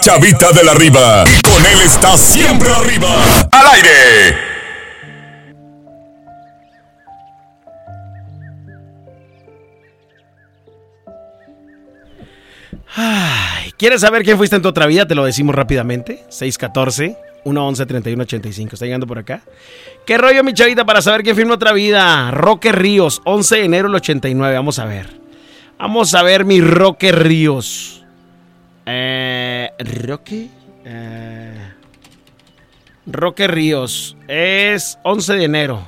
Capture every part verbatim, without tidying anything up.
Chavita de la Riva. Y con él está siempre arriba. ¡Al aire! Ay, ¿quieres saber quién fuiste en tu otra vida? Te lo decimos rápidamente. seis uno cuatro, uno once, treinta y uno ochenta y cinco. ¿Está llegando por acá? ¿Qué rollo, mi chavita, para saber quién firma otra vida? Roque Ríos, once de enero del ochenta y nueve. Vamos a ver. Vamos a ver mi Roque Ríos. Eh, ¿Roque? Eh, Roque Ríos. Es once de enero.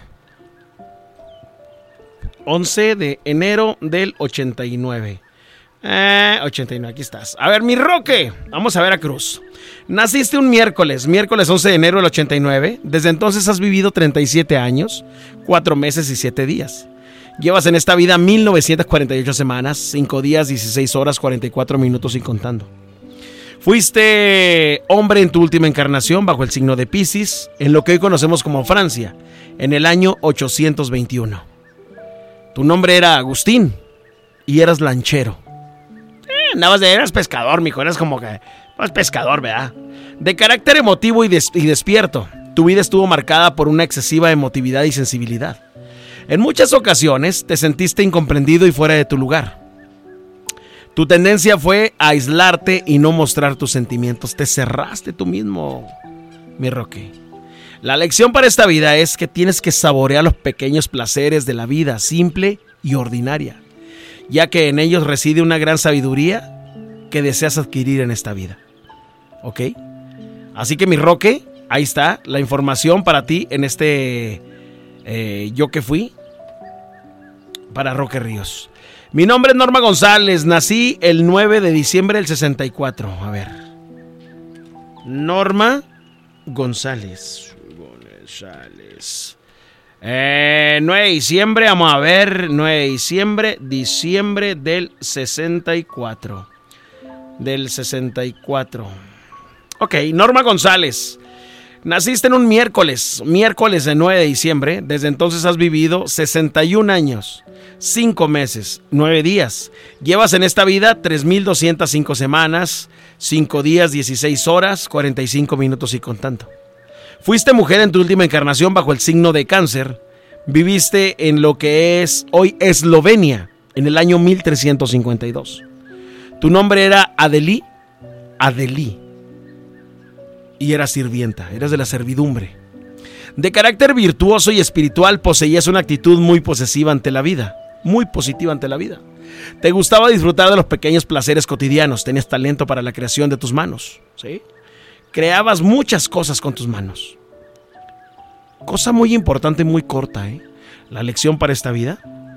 once de enero del ochenta y nueve. Eh, ochenta y nueve, aquí estás. A ver, mi Roque. Vamos a ver a Cruz. Naciste un miércoles, miércoles once de enero del ochenta y nueve. Desde entonces has vivido treinta y siete años, cuatro meses y siete días. Llevas en esta vida mil novecientas cuarenta y ocho semanas, cinco días, dieciséis horas, cuarenta y cuatro minutos y contando. Fuiste hombre en tu última encarnación bajo el signo de Piscis, en lo que hoy conocemos como Francia, en el año ochocientos veintiuno. Tu nombre era Agustín y eras lanchero. Eh, andabas de eras pescador, mijo, eras como que pues pescador, ¿verdad? De carácter emotivo y, des- y despierto, tu vida estuvo marcada por una excesiva emotividad y sensibilidad. En muchas ocasiones te sentiste incomprendido y fuera de tu lugar. Tu tendencia fue a aislarte y no mostrar tus sentimientos. Te cerraste tú mismo, mi Roque. La lección para esta vida es que tienes que saborear los pequeños placeres de la vida simple y ordinaria, ya que en ellos reside una gran sabiduría que deseas adquirir en esta vida. ¿Ok? Así que, mi Roque, ahí está la información para ti en este eh, Yo que fui para Roque Ríos. Mi nombre es Norma González, nací el nueve de diciembre del sesenta y cuatro. A ver. Norma González. González. Eh, nueve de diciembre, vamos a ver. nueve de diciembre, diciembre del sesenta y cuatro. Del sesenta y cuatro. Ok, Norma González. Naciste en un miércoles, miércoles de nueve de diciembre. Desde entonces has vivido sesenta y un años, cinco meses, nueve días. Llevas en esta vida tres mil doscientas cinco semanas, cinco días, dieciséis horas, cuarenta y cinco minutos y contando. Fuiste mujer en tu última encarnación bajo el signo de Cáncer. Viviste en lo que es hoy Eslovenia, en el año mil trescientos cincuenta y dos. Tu nombre era Adelí, Adelí. Y eras sirvienta, eras de la servidumbre. De carácter virtuoso y espiritual, poseías una actitud muy posesiva ante la vida, muy positiva ante la vida. Te gustaba disfrutar de los pequeños placeres cotidianos, tenías talento para la creación de tus manos, ¿sí? Creabas muchas cosas con tus manos. Cosa muy importante, muy corta, ¿eh? La lección para esta vida